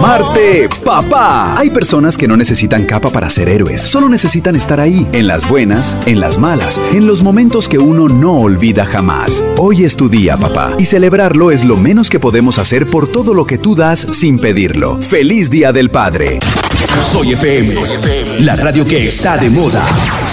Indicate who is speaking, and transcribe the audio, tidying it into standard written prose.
Speaker 1: llamarte papá. Hay personas que no necesitan capa para ser héroes, solo necesitan estar ahí, en las buenas, en las malas, en los momentos que uno no olvida jamás. Hoy es tu día, papá, y celebrarlo es lo menos que podemos hacer por todo lo que tú das sin pedirlo. ¡Feliz Día del Padre!
Speaker 2: Soy FM, la radio que está de moda.